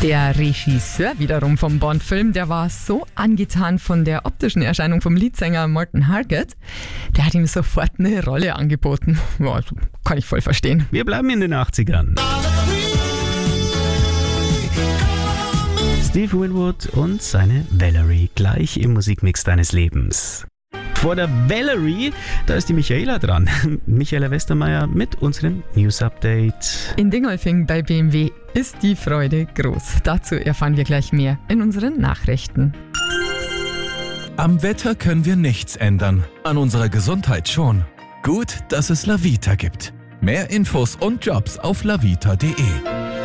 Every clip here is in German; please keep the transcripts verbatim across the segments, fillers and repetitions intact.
Der Regisseur wiederum vom Bond-Film, der war so angetan von der optischen Erscheinung vom Leadsänger Morten Harket, der hat ihm sofort eine Rolle angeboten. Ja, kann ich voll verstehen. Wir bleiben in den achtzigern. Steve Winwood und seine Valerie gleich im Musikmix deines Lebens. Vor der Valerie, da ist die Michaela dran. Michaela Westermeier mit unserem News-Update. In Dingolfing bei B M W ist die Freude groß. Dazu erfahren wir gleich mehr in unseren Nachrichten. Am Wetter können wir nichts ändern, an unserer Gesundheit schon. Gut, dass es Lavita gibt. Mehr Infos und Jobs auf lavita punkt de.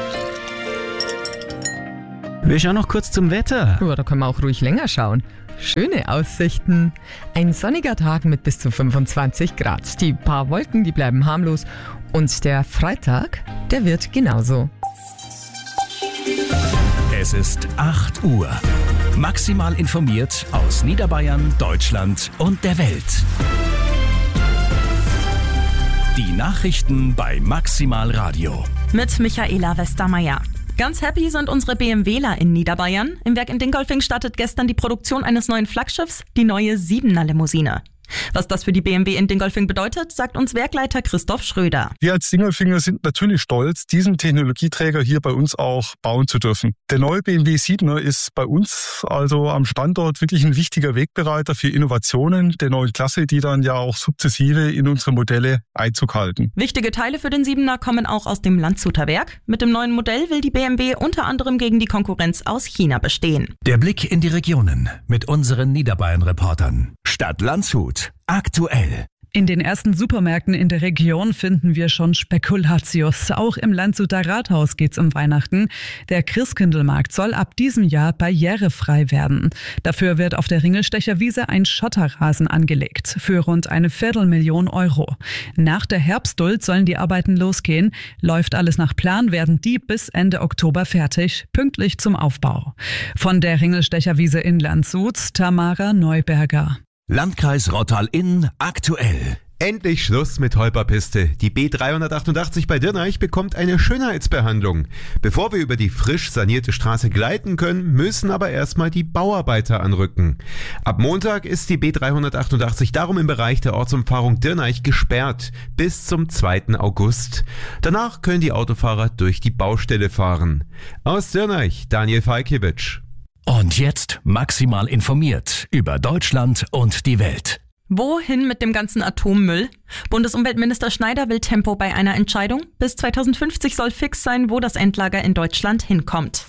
Wir schauen noch kurz zum Wetter. Ja, da können wir auch ruhig länger schauen. Schöne Aussichten. Ein sonniger Tag mit bis zu fünfundzwanzig Grad. Die paar Wolken, die bleiben harmlos. Und der Freitag, der wird genauso. Es ist acht Uhr. Maximal informiert aus Niederbayern, Deutschland und der Welt. Die Nachrichten bei Maximal Radio. Mit Michaela Westermeier. Ganz happy sind unsere BMWler in Niederbayern. Im Werk in Dingolfing startet gestern die Produktion eines neuen Flaggschiffs, die neue siebener Limousine. Was das für die B M W in Dingolfing bedeutet, sagt uns Werkleiter Christoph Schröder. Wir als Dingolfinger sind natürlich stolz, diesen Technologieträger hier bei uns auch bauen zu dürfen. Der neue B M W siebener ist bei uns also am Standort wirklich ein wichtiger Wegbereiter für Innovationen der neuen Klasse, die dann ja auch sukzessive in unsere Modelle Einzug halten. Wichtige Teile für den siebener kommen auch aus dem Landshuter Werk. Mit dem neuen Modell will die B M W unter anderem gegen die Konkurrenz aus China bestehen. Der Blick in die Regionen mit unseren Niederbayern-Reportern. Stadt Landshut. Aktuell. In den ersten Supermärkten in der Region finden wir schon Spekulatius. Auch im Landshuter Rathaus geht's um Weihnachten. Der Christkindlmarkt soll ab diesem Jahr barrierefrei werden. Dafür wird auf der Ringelstecher-Wiese ein Schotterrasen angelegt. Für rund eine Viertelmillion Euro. Nach der Herbstduld sollen die Arbeiten losgehen. Läuft alles nach Plan, werden die bis Ende Oktober fertig, pünktlich zum Aufbau. Von der Ringelstecher-Wiese in Landshut, Tamara Neuberger. Landkreis Rottal-Inn aktuell. Endlich Schluss mit Holperpiste. Die B dreihundertachtundachtzig bei Dirnach bekommt eine Schönheitsbehandlung. Bevor wir über die frisch sanierte Straße gleiten können, müssen aber erstmal die Bauarbeiter anrücken. Ab Montag ist die B dreihundertachtundachtzig darum im Bereich der Ortsumfahrung Dirnach gesperrt bis zum zweiten August. Danach können die Autofahrer durch die Baustelle fahren. Aus Dirnach, Daniel Falkiewicz. Und jetzt maximal informiert über Deutschland und die Welt. Wohin mit dem ganzen Atommüll? Bundesumweltminister Schneider will Tempo bei einer Entscheidung. Bis zweitausendfünfzig soll fix sein, wo das Endlager in Deutschland hinkommt.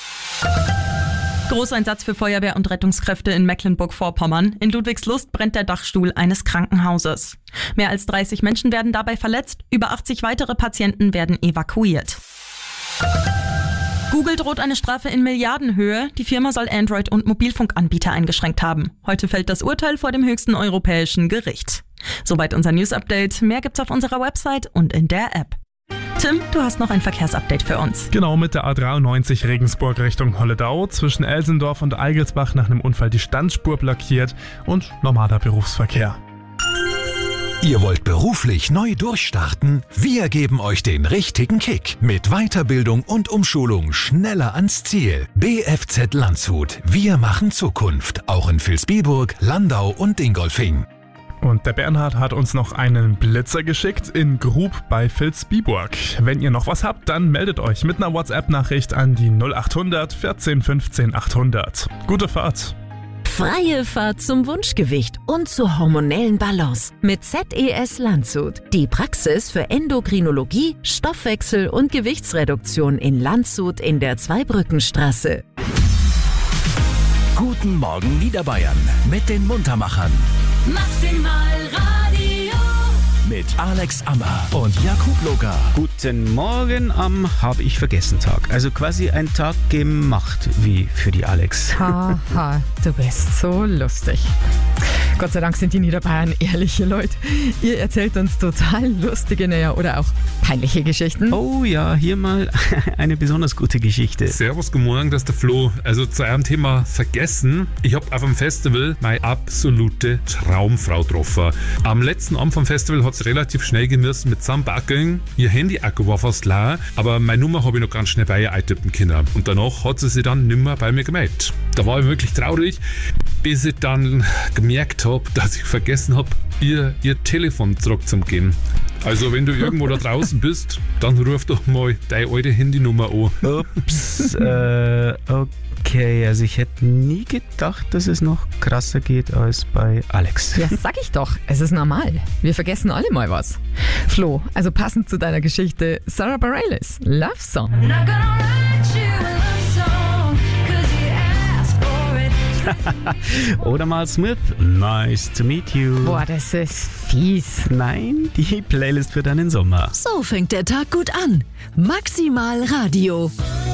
Großeinsatz für Feuerwehr und Rettungskräfte in Mecklenburg-Vorpommern. In Ludwigslust brennt der Dachstuhl eines Krankenhauses. Mehr als dreißig Menschen werden dabei verletzt. Über achtzig weitere Patienten werden evakuiert. Google droht eine Strafe in Milliardenhöhe. Die Firma soll Android- und Mobilfunkanbieter eingeschränkt haben. Heute fällt das Urteil vor dem höchsten europäischen Gericht. Soweit unser News-Update. Mehr gibt's auf unserer Website und in der App. Tim, du hast noch ein Verkehrsupdate für uns. Genau, mit der A dreiundneunzig Regensburg Richtung Holledau. Zwischen Elsendorf und Eigelsbach nach einem Unfall die Standspur blockiert und normaler Berufsverkehr. Ihr wollt beruflich neu durchstarten? Wir geben euch den richtigen Kick. Mit Weiterbildung und Umschulung schneller ans Ziel. B F Z Landshut. Wir machen Zukunft. Auch in Vilsbiburg, Landau und Dingolfing. Und der Bernhard hat uns noch einen Blitzer geschickt in Grub bei Vilsbiburg. Wenn ihr noch was habt, dann meldet euch mit einer WhatsApp-Nachricht an die null achthundert vierzehn fünfzehn achthundert. Gute Fahrt! Freie Fahrt zum Wunschgewicht und zur hormonellen Balance mit Z E S Landshut. Die Praxis für Endokrinologie, Stoffwechsel und Gewichtsreduktion in Landshut in der Zweibrückenstraße. Guten Morgen Niederbayern mit den Muntermachern. Maximal Radio. Mit Alex Ammer und Jakub Loga. Guten Morgen am Hab-ich-vergessen-Tag. Also quasi ein Tag gemacht wie für die Alex. Haha, du bist so lustig. Gott sei Dank sind die Niederbayern ehrliche Leute. Ihr erzählt uns total lustige, naja, oder auch peinliche Geschichten. Oh ja, hier mal eine besonders gute Geschichte. Servus, guten Morgen, das ist der Flo. Also zu eurem Thema Vergessen. Ich habe auf dem Festival meine absolute Traumfrau getroffen. Am letzten Abend vom Festival hat es relativ schnell gemüssen mit zusammenbackeln. Ihr Handy-Akku war fast leer, aber meine Nummer habe ich noch ganz schnell bei ihr eintippen können. Und danach hat sie sich dann nimmer bei mir gemeldet. Da war ich wirklich traurig, bis ich dann gemerkt habe, dass ich vergessen habe, ihr, ihr Telefon zurückzugeben. Also wenn du irgendwo da draußen bist, dann ruf doch mal deine alte Handynummer an. Ups, äh, okay, also ich hätte nie gedacht, dass es noch krasser geht als bei Alex. Ja, sag ich doch, es ist normal. Wir vergessen alle mal was. Flo, also passend zu deiner Geschichte, Sarah Bareilles, Love Song. Oder mal Smith, Nice to meet you. Boah, das ist fies. Nein, die Playlist für deinen Sommer. So fängt der Tag gut an. Maximal Radio.